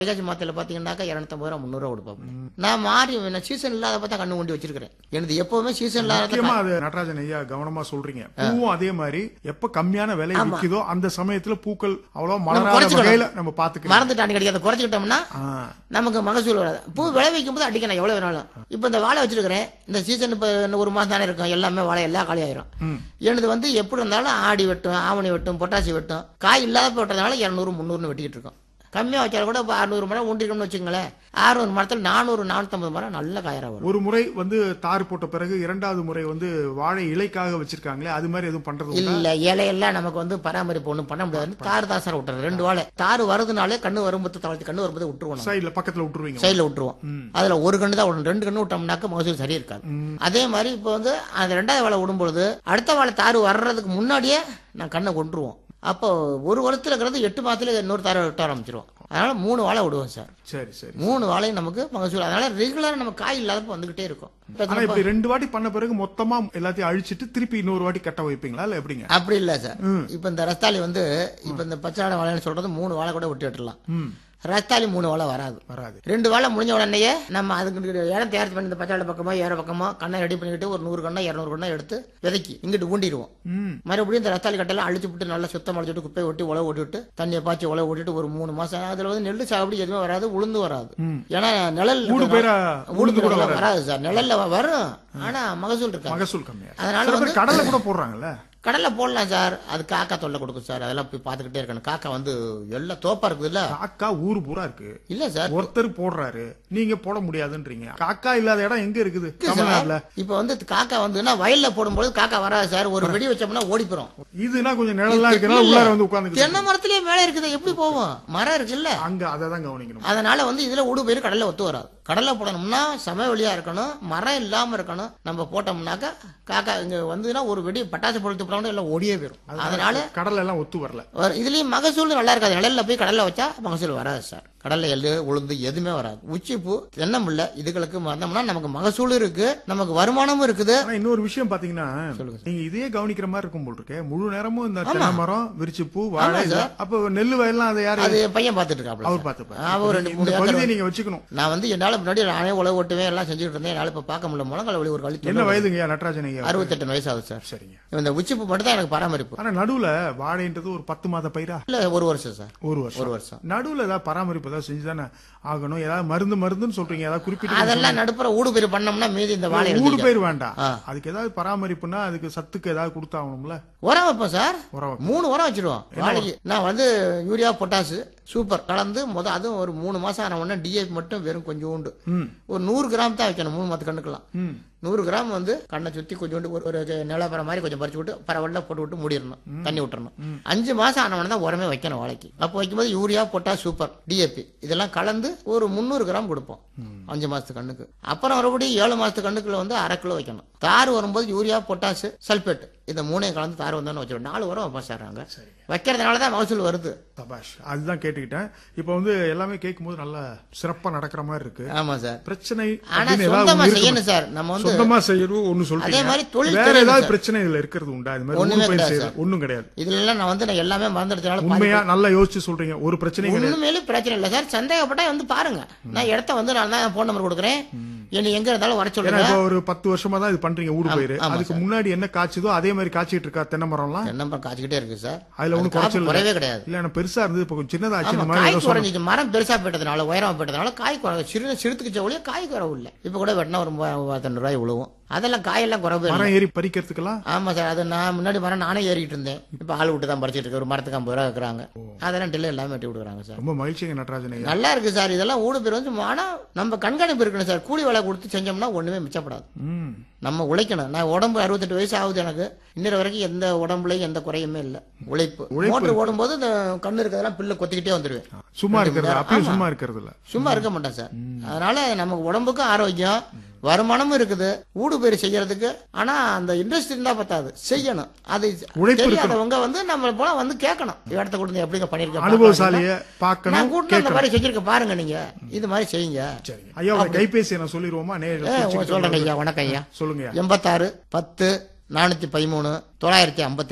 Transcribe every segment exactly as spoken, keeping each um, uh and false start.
வைகாசி மாதத்தில் பார்த்தீங்கன்னாக்கா இரநூத்தம்பது ரூபா முந்நூறு ரூபா கொடுப்போம். நான் மாறி சீசன் இல்லாத பார்த்தா கண்ணு கொண்டு வச்சிருக்கிறேன். எனக்கு எப்பவுமே சீசன் இல்லாத நடராஜன் ஐயா கவனமா சொல்றீங்க. பூவும் அதே மாதிரி எப்ப கம்மியான விலை விற்குதோ அந்த சமயத்துல பூக்கள் அவ்வளவு மலராத வகையில நம்ம பாத்துக்கலாம். மறந்துட்டாண்டி கிடையாது, குறைச்சிக்கிட்டோம்னா நமக்கு மகசூல் வராது. பூ விளை வைக்கும் போது அடிக்கணும் எவ்வளவு வேணாலும். இப்ப இந்த வாழை வச்சிருக்கிறேன், இந்த சீசன் இப்ப ஒரு மாசம் தானே இருக்கும், எல்லாமே வாழை எல்லாம் காலி ஆயிரும். எனது வந்து எப்படி இருந்தாலும் ஆடி வெட்டும், ஆவணி வெட்டும், பொட்டாசி வெட்டும். காய் இல்லாத வெட்டுறதுனால இருநூறு முந்நூறுன்னு வெட்டிக்கிட்டு இருக்கோம். கம்மியாக வச்சாலும் கூட இப்போ அறுநூறு மரம் ஊண்டிருக்கோம்னு வச்சுங்களேன், அறுநூறு மரத்தில் நானூறு நானூற்றம்பது மரம் நல்ல காயரா வரும். ஒரு முறை வந்து தார் போட்ட பிறகு இரண்டாவது முறை வந்து வாழை இலைக்காக வச்சிருக்காங்களே, அது மாதிரி எதுவும் பண்றது இல்ல? இலையெல்லாம் நமக்கு வந்து பராமரிப்பு ஒன்றும் பண்ண முடியாது. தார் தான் சார் விட்டுறது. ரெண்டு வாழை தார் வருதுனாலே கண்ணு வரும்போது தவழ்த்து கண்ணு வரும்போது விட்டுருவோம். சைட்ல பக்கத்துல விட்டுருவீங்க, சைட்ல விட்டுருவோம். அதுல ஒரு கண்ணு தான் விடணும், ரெண்டு கண்ணு விட்டோம்னாக்க மகசூல் சரியா இருக்காது. அதே மாதிரி இப்போ வந்து அந்த ரெண்டாவது வாழை விடும்பொழுது அடுத்த வாழை தார் வர்றதுக்கு முன்னாடியே நான் கண்ணை கொண்டுருவோம். அப்போ ஒரு வருஷத்துல இருக்கிறது எட்டு மாசத்துல இன்னொரு தாரை விட்ட ஆரம்பிச்சிருவோம். அதனால மூணு வாழை விடுவோம் சார். சரி சரி, மூணு வாழையும் நமக்கு மகசூல். அதனால ரெகுலரா நம்ம காய் இல்லாதப்ப வந்துகிட்டே இருக்கும். இப்ப ரெண்டு வாட்டி பண்ண பிறகு மொத்தமா எல்லாத்தையும் அழிச்சிட்டு திருப்பி இன்னொரு வாட்டி கட்ட வைப்பீங்களா இல்ல எப்படிங்க? அப்படி இல்ல சார். இப்ப இந்த ரஸ்தாலி வந்து இப்ப இந்த பச்சை வாழைன்னு சொல்றது மூணு வாழை கூட விட்டு விட்டுலாம். ரஸ்தாலி மூணு வாழை வராது வராது ரெண்டு வாழை முடிஞ்ச உடனே நம்ம அதுக்கு இடம் தயார் பண்ணி இந்த பச்சாளை பக்கமா ஏற பக்கமா கண்ணை ரெடி பண்ணிக்கிட்டு ஒரு நூறு கண்ணா இருநூறு கண்ணா எடுத்து விதைக்கி இங்கிட்டு ஊண்டிடுவோம். மறுபடியும் இந்த ரஸ்தாலி கட்டெல்லாம் அழிச்சு விட்டு நல்லா சுத்தம் அழிச்சுட்டு குப்பை ஒட்டி உழவு ஓட்டிட்டு தண்ணியை பாய்ச்சி உழவு ஓட்டிட்டு ஒரு மூணு மாசம் அதுல வந்து நெல்லு சாப்பிடி எதுவுமே வராது, உளுந்து வராது. ஏன்னா நிழல் உளுந்து கூட வராது சார். நிழல்ல வரும், ஆனா மகசூல் இருக்கு, மகசூல் கம்மியா. அதனால கடலை கூட போடுறாங்கல்ல, கடலை போடலாம் சார். அது காக்கா தொல்லை கொடுக்கும் சார். அதெல்லாம் போய் பாத்துக்கிட்டே இருக்கணும். காக்கா வந்து எல்லாம் தோப்பா இருக்குது இல்ல, காக்கா ஊரு பூரா இருக்கு இல்ல சார். ஒருத்தர் போடுறாரு, நீங்க போட முடியாதுன்றீங்க. காக்கா இல்லாத இடம் எங்க இருக்குது தமிழ்நாட்டுல? இப்ப வந்து காக்கா வந்து வயல்ல போடும்போது காக்கா வராது சார். ஒரு வெடி வச்சோம்னா ஓடி போறோம். இதுனா கொஞ்சம் நிழலா இருக்கனால உள்ளார வந்து உட்கார்ந்து தென்னை மரத்திலேயே மேலே இருக்குது, எப்படி போவோம்? மரம் இருக்குல்ல அங்க, அததான் கவனிக்கணும். அதனால வந்து இதுல ஊடு போயிரு கடலை ஒத்து வராது. கடலை போடணும்னா சமவெளியா இருக்கணும், மரம் இல்லாம இருக்கணும். நம்ம போட்டோம்னாக்கா காக்கா இங்க வந்துன்னா ஒரு வெடி பட்டாசு பொழுத்து போட்டோம்னா எல்லாம் ஓடியே போயிடும். அதனால கடலை எல்லாம் ஒத்து வரல. இதுலயும் மகசூல் நல்லா இருக்காது. நிழல்ல போய் கடலை வச்சா மகசூல் வராது சார். கடலை எள்ளு உளுந்து எதுவுமே வராது. உச்சிப்பூ தென்னம்பிள்ளை இதுகளுக்கு மறந்தோம்னா நமக்கு மகசூல் இருக்கு, நமக்கு வருமானமும் இருக்குது. இன்னொரு விஷயம் பாத்தீங்கன்னா, நீங்க இதே கவனிக்கிற மாதிரி இருக்கும் போல் இருக்கு. முழு நேரமும் இந்த தென்னை மரம், விரிச்சிப்பூ, வாழை. அப்ப நெல்லு வயல்லாம் அதை யாரு? அது பையன் பாத்துட்டு இருக்காப்ல. அவர் பாத்துப்பாரு. அவர் ரெண்டு மூணு பகுதியை நீங்க வச்சுக்கணும். நான் வந்து என்னால முன்னாடி நானே உழவு ஓட்டுவேன், எல்லாம் செஞ்சுட்டு இருந்தேன். என்னால இப்ப பார்க்க முடியல. முழங்கால வலி ஒரு கழித்து. என்ன வயதுங்க நடராஜன் ஐயா? அறுபத்தெட்டு வயசு ஆகுது சார். சரிங்க. இந்த உச்சிப்பூ மட்டும் தான் எனக்கு பராமரிப்பு. ஆனா நடுவுல வாழைன்றது ஒரு பத்து மாத பயிரா இல்ல ஒரு வருஷம் சார். ஒரு வருஷம் ஒரு வருஷம் நடுவுல ஏதாவது பராமரிப்பு ஏதாவது செஞ்சுதானே ஆகணும். ஏதாவது மருந்து மருந்துன்னு சொல்றீங்க, ஏதாவது குறிப்பிட்ட அதெல்லாம் நடுப்புற ஊடு பயிர் பண்ணோம்னா மீதி இந்த வாழை ஊடு பயிர் வேண்டாம். அதுக்கு ஏதாவது பராமரிப்புனா அதுக்கு சத்துக்கு ஏதாவது கொடுத்தாகணும்ல. உரம் வைப்போம் சார். உரம் மூணு உரம் வச்சிருவோம் வாழைக்கு. நான் வந்து யூரியா பொட்டாசு சூப்பர் கலந்து முத அதுவும் ஒரு மூணு மாசம் ஆன உடனே டிஏபி மட்டும் வெறும் கொஞ்சோண்டு ஒரு நூறு கிராம் தான் வைக்கணும். மூணு மாத்து கண்ணுக்கலாம் நூறு கிராம் வந்து கண்ணை சுத்தி கொஞ்சோண்டு ஒரு நிலப்பரம் மாதிரி கொஞ்சம் பறிச்சு விட்டு பரவல்ல போட்டு விட்டு மூடிடணும், தண்ணி விட்டுறணும். அஞ்சு மாசம் ஆன உடனே தான் உரமே வைக்கணும் வாழைக்கு. அப்போ வைக்கும்போது யூரியா பொட்டாஸ் சூப்பர் டிஏபி இதெல்லாம் கலந்து ஒரு முந்நூறு கிராம் கொடுப்போம் அஞ்சு மாசத்து கண்ணுக்கு. அப்புறம் மறுபடியும் ஏழு மாசத்து கண்ணுக்குள்ள வந்து அரை கிலோ வைக்கணும். தார் வரும்போது யூரியா பொட்டாசு சல்பேட் இந்த மூணையும் கலந்து தார் வந்தோன்னு வச்சிடும். நாலு உரம் வைப்பா சார்றாங்க. வைக்கிறதுனாலதான் மகசூல் வருது. தபாஷ், அதுதான் கேட்டுக்கிட்டேன். இப்ப வந்து எல்லாமே கேட்கும் போது நல்லா சிறப்பா நடக்கிற மாதிரி இருக்கு. ஆமா சார். பிரச்சனை ஆனா சொந்தமா செய்யணும் சார். நம்ம வந்து சொந்தமா செய்யணும் ஒன்னு சொல்றீங்க. அதே மாதிரி தொழில் வேற ஏதாவது பிரச்சனை இதுல இருக்கிறது உண்டா? இது மாதிரி ஒண்ணும் கிடையாது. ஒண்ணும் கிடையாது. இதுல எல்லாம் நான் வந்து நான் எல்லாமே மறந்துடுறதுனால உண்மையா நல்லா யோசிச்சு சொல்றீங்க. ஒரு பிரச்சனை ஒண்ணுமேலே பிரச்சனை இல்ல சார். சந்தேகப்பட்டா வந்து பாருங்க. நான் இடத்த வந்து நான் தான் போன் நம்பர் கொடுக்குறேன். என்ன எங்க இருந்தாலும் வர சொல்லுங்க. ஒரு பத்து வருஷமா தான் இது பண்றீங்க ஊடு பயிர். அதுக்கு முன்னாடி என்ன காய்ச்சதோ அதே மாதிரி காய்ச்சிட்டு இருக்கா தென்னை மரம்லாம்? தென்னை மரம் காய்ச்சிக்கிட்டே இருக்கு சார். அதுல ஒன்னும் குறைச்சல் குறையவே கிடையாது. இல்ல நான் பெருசா இருந்தது இப்ப கொஞ்சம் சின்னதாச்சு. காய் குறைஞ்சிச்சு. மரம் பெருசா போயிட்டதுனால உயரமா போயிட்டதுனால காய் குறை சிறு சிறுத்துக்கு ஒழிய காய் குறவு இல்லை. இப்ப கூட வெட்டினா ஒரு மூவாயிரத்தி ரூபாய் விழுவும். அதெல்லாம் காயெல்லாம் குறவு. மரம் ஏறி பறிக்கிறதுக்கெல்லாம்? ஆமா சார். அது நான் முன்னாடி மரம் நானே ஏறிட்டு இருந்தேன். இப்ப ஆள் விட்டு தான் பறிச்சிட்டு இருக்கு. ஒரு மரத்துக்கு ஐம்பது ரூபா இருக்கிறாங்க. அதெல்லாம் டில்ல எல்லாமே வெட்டி விடுறாங்க சார். ரொம்ப மகிழ்ச்சிங்க நடராஜன். நல்லா இருக்கு சார். இதெல்லாம் ஊடு பேர் வந்து ஆனா நம்ம கண்காணிப்பு இருக்கணும் சார். கூலி வேலை கொடுத்து செஞ்சோம்னா ஒண்ணுமே மிச்சப்படாது. நம்ம உழைக்கணும். நான் உடம்பு அறுபத்தெட்டு வயசு ஆகுது எனக்கு. இன்னொரு வரைக்கும் எந்த உடம்புலையும் எந்த குறையுமே இல்ல. உழைப்பு. மோட்டர் ஓடும் போது இந்த கண்ணு இருக்கிறதெல்லாம் பில்ல கொத்திக்கிட்டே வந்துருவேன். சும்மா இருக்கிறது அப்படி சும்மா இருக்கிறது இல்ல. சும்மா இருக்க மாட்டேன் சார். அதனால நமக்கு உடம்புக்கும் ஆரோக்கியம் வருமானமும் இருக்குது ஊடு பயிர் செய்யறதுக்கு. ஆனா அந்த இன்ட்ரெஸ்ட் இருந்தா பத்தாது, செய்யணும். அது தெரியாதவங்க வந்து நம்ம போல வந்து கேட்கணும். இடத்த கொடுத்து எப்படிங்க பண்ணிருக்கேன், அனுபவசாலியை பார்க்கணும். நான் கூட்டு அந்த மாதிரி செஞ்சிருக்க பாருங்க, நீங்க இது மாதிரி செய்யுங்க. ஐயா கைபேசி நான் சொல்லிடுவோமா? சொல்றேங்க ஐயா. வணக்கம் ஐயா. சொல்லுங்க. எண்பத்தாறு பத்து நானூத்தி பதிமூணு தொள்ளாயிரத்தி ஐம்பத்தி எட்டு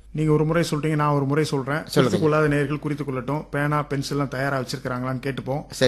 நீங்க ஒரு முறை சொல்றீங்க, நான் ஒரு முறை சொல்றேன். குறித்துக் கொள்ளாத நேயர்கள் குறித்துக் கொள்ளட்டும். பேனா பென்சில் எல்லாம் தயாரா வச்சிருக்காங்களான்னு கேட்டுப்போம்.